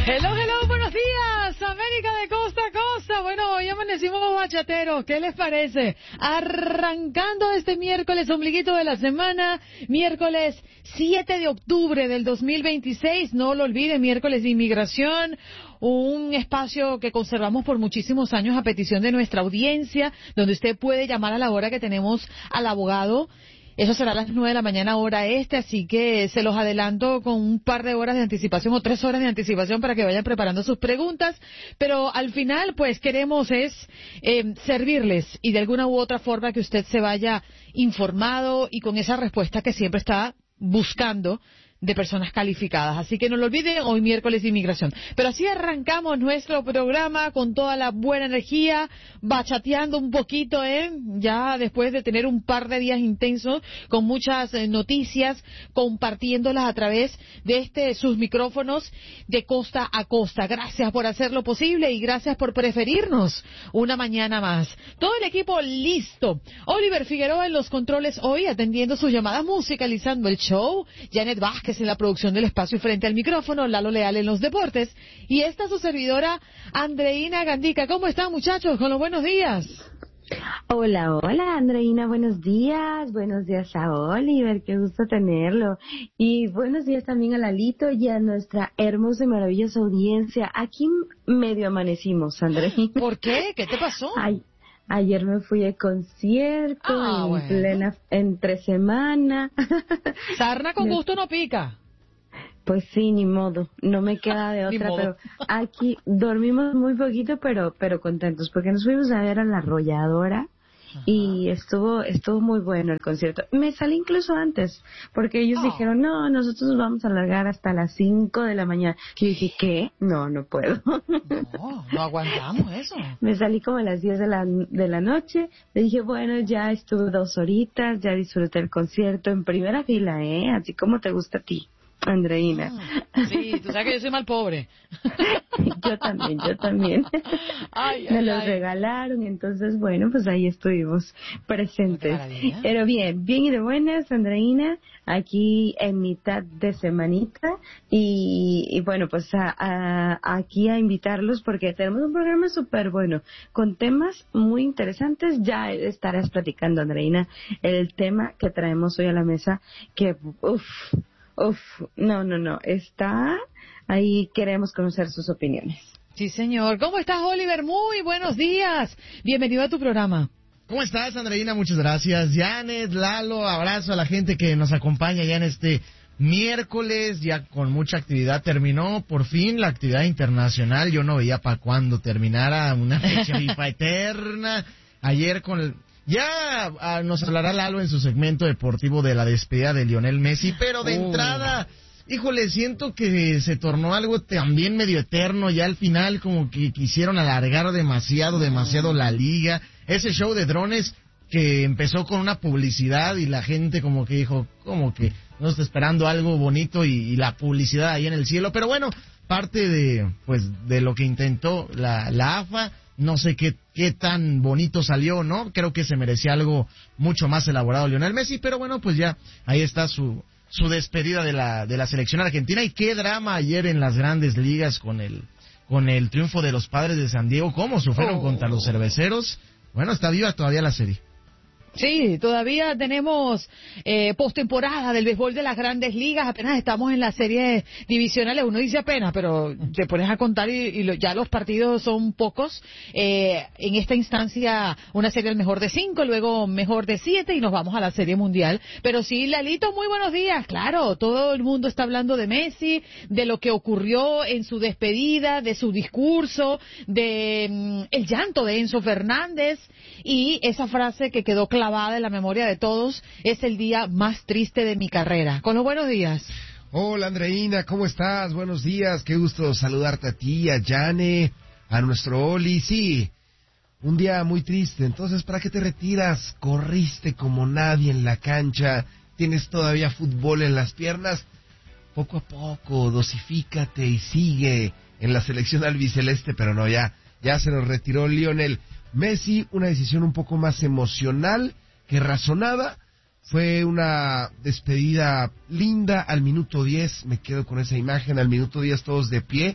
Hello, hello, buenos días, América de costa a costa. Bueno, hoy amanecimos bachateros, ¿qué les parece? Arrancando este miércoles, ombliguito de la semana, miércoles 7 de octubre del 2026, no lo olviden, miércoles de inmigración, un espacio que conservamos por muchísimos años a petición de nuestra audiencia, donde usted puede llamar a la hora que tenemos al abogado. Eso será a las 9 de la mañana hora así que se los adelanto con un par de horas de anticipación o 3 horas de anticipación para que vayan preparando sus preguntas, pero al final pues queremos servirles y de alguna u otra forma que usted se vaya informado y con esa respuesta que siempre está buscando de personas calificadas. Así que no lo olviden, hoy miércoles de inmigración. Pero así arrancamos nuestro programa con toda la buena energía, bachateando un poquito, ya después de tener un par de días intensos con muchas noticias, compartiéndolas a través de sus micrófonos de costa a costa. Gracias por hacerlo posible y gracias por preferirnos una mañana más. Todo el equipo listo. Oliver Figueroa en los controles hoy, atendiendo sus llamadas, musicalizando el show. Janet Vázquez en la producción del espacio frente al micrófono, Lalo Leal en los deportes, y esta su servidora, Andreina Gandica. ¿Cómo están, muchachos? Con los buenos días. Hola, hola, Andreina, buenos días a Oliver, qué gusto tenerlo, y buenos días también a Lalito y a nuestra hermosa y maravillosa audiencia. Aquí medio amanecimos, Andreina. ¿Por qué? ¿Qué te pasó? Ayer me fui de concierto plena entre semana. Sarna con gusto no pica. Pues sí, ni modo, no me queda de otra, pero aquí dormimos muy poquito, pero contentos, porque nos fuimos a ver a La Arrolladora. Ajá. Y estuvo muy bueno el concierto. Me salí incluso antes, porque ellos dijeron, no, nosotros nos vamos a alargar hasta las 5 de la mañana. Y yo dije, ¿qué? No puedo. No aguantamos eso. Me salí como a las 10 de la noche. Le dije, bueno, ya estuve 2 horitas, ya disfruté el concierto en primera fila, así como te gusta a ti, Andreina. Sí, tú sabes que yo soy mal pobre. Yo también. Me los regalaron, entonces, bueno, pues ahí estuvimos presentes. Pero bien y de buenas, Andreina, aquí en mitad de semanita, y bueno, pues aquí a invitarlos porque tenemos un programa súper bueno, con temas muy interesantes. Ya estarás platicando, Andreina, el tema que traemos hoy a la mesa, que, no, está ahí, queremos conocer sus opiniones. Sí, señor. ¿Cómo estás, Oliver? Muy buenos días. Bienvenido a tu programa. ¿Cómo estás, Andreina? Muchas gracias. Janet, Lalo, abrazo a la gente que nos acompaña ya en este miércoles, ya con mucha actividad. Terminó por fin la actividad internacional. Yo no veía para cuándo terminara, una fecha FIFA eterna. Ayer Ya nos hablará Lalo en su segmento deportivo de la despedida de Lionel Messi, pero de entrada, híjole, siento que se tornó algo también medio eterno, ya al final como que quisieron alargar demasiado la liga. Ese show de drones que empezó con una publicidad y la gente como que dijo, como que no está esperando algo bonito y la publicidad ahí en el cielo, pero bueno, parte de lo que intentó la AFA. No sé qué tan bonito salió, ¿no? Creo que se merecía algo mucho más elaborado Lionel Messi, pero bueno, pues ya ahí está su despedida de la selección argentina. Y qué drama ayer en las Grandes Ligas con el triunfo de los Padres de San Diego, cómo sufrieron contra los Cerveceros. Bueno, está viva todavía la serie. Sí, todavía tenemos postemporada del béisbol de las Grandes Ligas, apenas estamos en las series divisionales, uno dice apenas, pero te pones a contar ya los partidos son pocos. En esta instancia una serie al mejor de 5, luego mejor de 7 y nos vamos a la Serie Mundial. Pero sí, Lalito, muy buenos días. Claro, todo el mundo está hablando de Messi, de lo que ocurrió en su despedida, de su discurso, de el llanto de Enzo Fernández y esa frase que quedó clavada en la memoria de todos: es el día más triste de mi carrera. Con los buenos días. Hola, Andreina, ¿cómo estás? Buenos días, qué gusto saludarte a ti, a Jane, a nuestro Oli. Sí, un día muy triste. Entonces, ¿para qué te retiras? Corriste como nadie en la cancha, tienes todavía fútbol en las piernas. Poco a poco, dosifícate y sigue en la selección albiceleste, pero no, ya se nos retiró Lionel Messi. Una decisión un poco más emocional que razonada. Fue una despedida linda al minuto 10, me quedo con esa imagen, al minuto 10 todos de pie,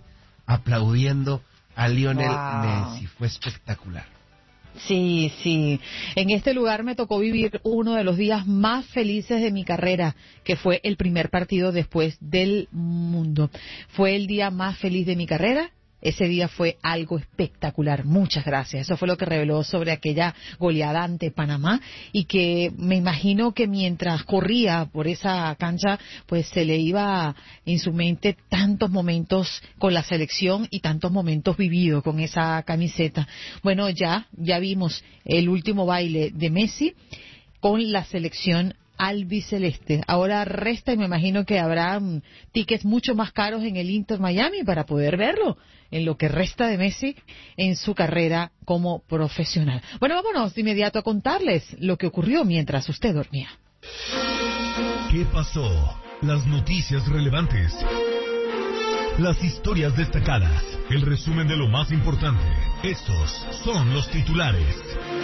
aplaudiendo a Lionel Messi. Fue espectacular. Sí, sí. En este lugar me tocó vivir uno de los días más felices de mi carrera, que fue el primer partido después del mundo. Fue el día más feliz de mi carrera. Ese día fue algo espectacular. Muchas gracias. Eso fue lo que reveló sobre aquella goleada ante Panamá y que me imagino que mientras corría por esa cancha, pues se le iba en su mente tantos momentos con la selección y tantos momentos vividos con esa camiseta. Bueno, ya vimos el último baile de Messi con la selección albiceleste. Ahora resta y me imagino que habrá tickets mucho más caros en el Inter Miami para poder verlo en lo que resta de Messi en su carrera como profesional. Bueno, vámonos de inmediato a contarles lo que ocurrió mientras usted dormía. ¿Qué pasó? Las noticias relevantes, las historias destacadas, el resumen de lo más importante. Estos son los titulares.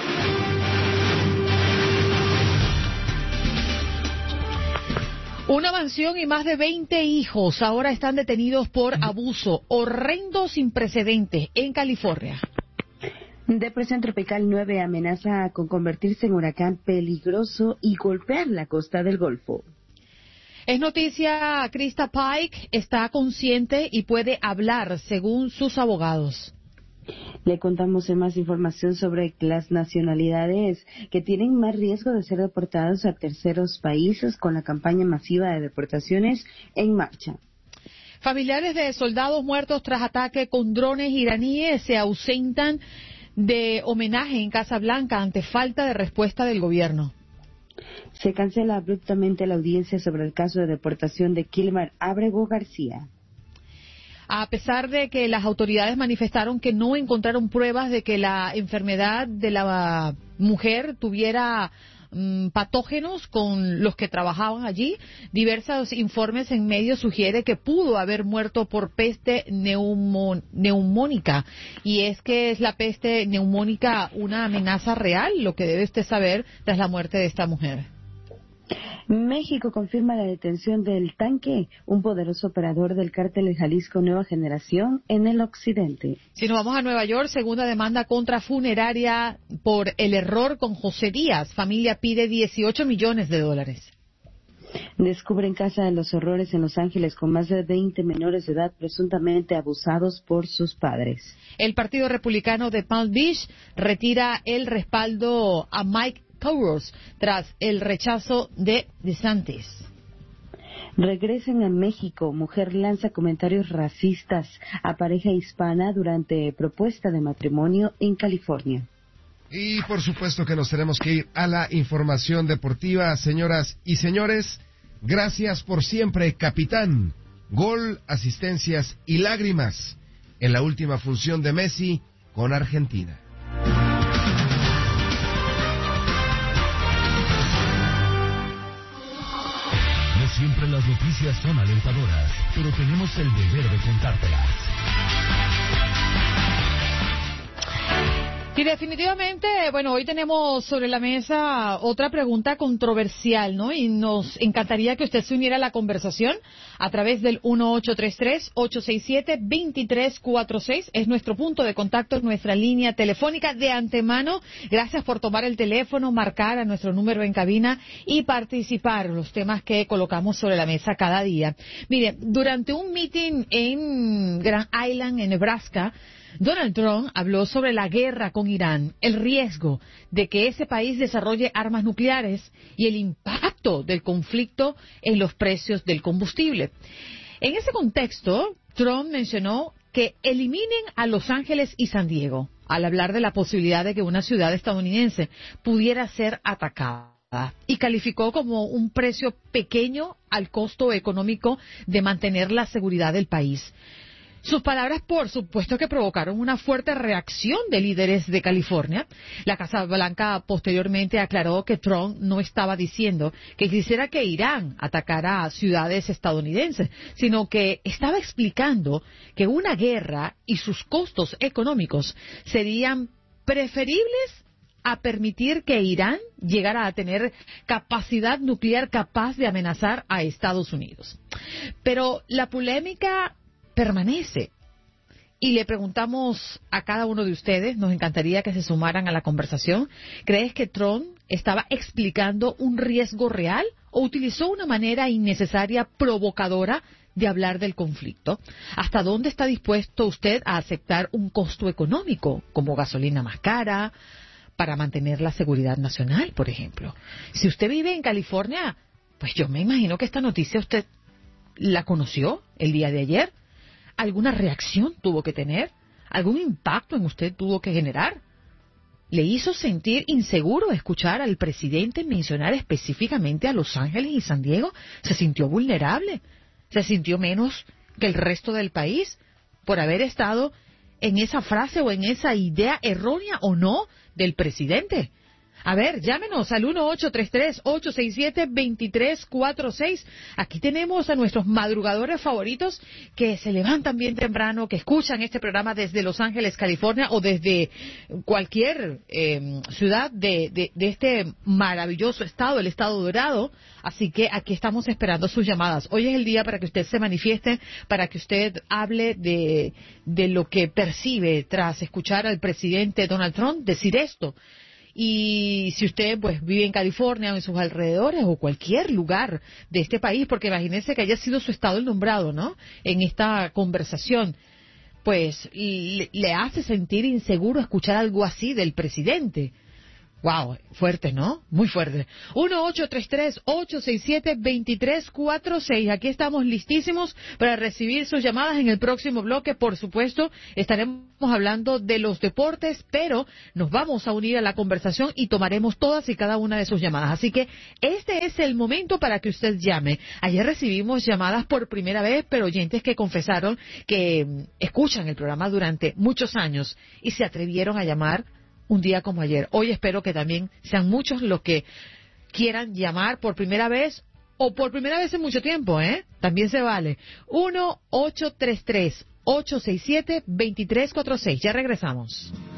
Una mansión y más de 20 hijos ahora están detenidos por abuso horrendo sin precedentes en California. Depresión tropical 9 amenaza con convertirse en huracán peligroso y golpear la costa del Golfo. Es noticia, Krista Pike está consciente y puede hablar según sus abogados. Le contamos en más información sobre las nacionalidades que tienen más riesgo de ser deportados a terceros países con la campaña masiva de deportaciones en marcha. Familiares de soldados muertos tras ataque con drones iraníes se ausentan de homenaje en Casa Blanca ante falta de respuesta del gobierno. Se cancela abruptamente la audiencia sobre el caso de deportación de Kilmer Ábrego García. A pesar de que las autoridades manifestaron que no encontraron pruebas de que la enfermedad de la mujer tuviera patógenos con los que trabajaban allí, diversos informes en medios sugieren que pudo haber muerto por peste neumónica. Y es que es la peste neumónica una amenaza real, lo que debe usted saber tras la muerte de esta mujer. México confirma la detención del Tanque, un poderoso operador del cártel de Jalisco Nueva Generación en el occidente. Si nos vamos a Nueva York, segunda demanda contra funeraria por el error con José Díaz. Familia pide $18 millones. Descubren casa de los horrores en Los Ángeles con más de 20 menores de edad presuntamente abusados por sus padres. El Partido Republicano de Palm Beach retira el respaldo a Mike Cowers tras el rechazo de DeSantis. Regresan a México. Mujer lanza comentarios racistas a pareja hispana durante propuesta de matrimonio en California. Y por supuesto que nos tenemos que ir a la información deportiva, señoras y señores. Gracias por siempre, capitán. Gol, asistencias y lágrimas en la última función de Messi con Argentina. Siempre las noticias son alentadoras, pero tenemos el deber de contártelas. Y definitivamente, bueno, hoy tenemos sobre la mesa otra pregunta controversial, ¿no? Y nos encantaría que usted se uniera a la conversación a través del 1833-867-2346. Es nuestro punto de contacto, nuestra línea telefónica. De antemano, gracias por tomar el teléfono, marcar a nuestro número en cabina y participar en los temas que colocamos sobre la mesa cada día. Mire, durante un meeting en Grand Island, en Nebraska, Donald Trump habló sobre la guerra con Irán, el riesgo de que ese país desarrolle armas nucleares y el impacto del conflicto en los precios del combustible. En ese contexto, Trump mencionó que eliminen a Los Ángeles y San Diego, al hablar de la posibilidad de que una ciudad estadounidense pudiera ser atacada, y calificó como un precio pequeño al costo económico de mantener la seguridad del país. Sus palabras, por supuesto, que provocaron una fuerte reacción de líderes de California. La Casa Blanca posteriormente aclaró que Trump no estaba diciendo que quisiera que Irán atacara a ciudades estadounidenses, sino que estaba explicando que una guerra y sus costos económicos serían preferibles a permitir que Irán llegara a tener capacidad nuclear capaz de amenazar a Estados Unidos. Pero la polémica permanece. Y le preguntamos a cada uno de ustedes, nos encantaría que se sumaran a la conversación, ¿crees que Trump estaba explicando un riesgo real o utilizó una manera innecesaria, provocadora, de hablar del conflicto? ¿Hasta dónde está dispuesto usted a aceptar un costo económico, como gasolina más cara, para mantener la seguridad nacional, por ejemplo? Si usted vive en California, pues yo me imagino que esta noticia usted la conoció el día de ayer. ¿Alguna reacción tuvo que tener? ¿Algún impacto en usted tuvo que generar? ¿Le hizo sentir inseguro escuchar al presidente mencionar específicamente a Los Ángeles y San Diego? ¿Se sintió vulnerable? ¿Se sintió menos que el resto del país por haber estado en esa frase o en esa idea errónea o no del presidente? A ver, llámenos al 1-833-867-2346. Aquí tenemos a nuestros madrugadores favoritos que se levantan bien temprano, que escuchan este programa desde Los Ángeles, California, o desde cualquier ciudad de este maravilloso estado, el estado dorado. Así que aquí estamos esperando sus llamadas. Hoy es el día para que usted se manifieste, para que usted hable de lo que percibe tras escuchar al presidente Donald Trump decir esto. Y si usted pues vive en California o en sus alrededores o cualquier lugar de este país, porque imagínese que haya sido su estado el nombrado, ¿no?, en esta conversación, pues le hace sentir inseguro escuchar algo así del presidente. Wow, fuerte, ¿no? Muy fuerte. 1-833-867-2346. Aquí estamos listísimos para recibir sus llamadas en el próximo bloque. Por supuesto, estaremos hablando de los deportes, pero nos vamos a unir a la conversación y tomaremos todas y cada una de sus llamadas. Así que este es el momento para que usted llame. Ayer recibimos llamadas por primera vez, pero oyentes que confesaron que escuchan el programa durante muchos años y se atrevieron a llamar un día como ayer. Hoy espero que también sean muchos los que quieran llamar por primera vez o por primera vez en mucho tiempo, ¿eh? También se vale. 1-833-867-2346. Ya regresamos.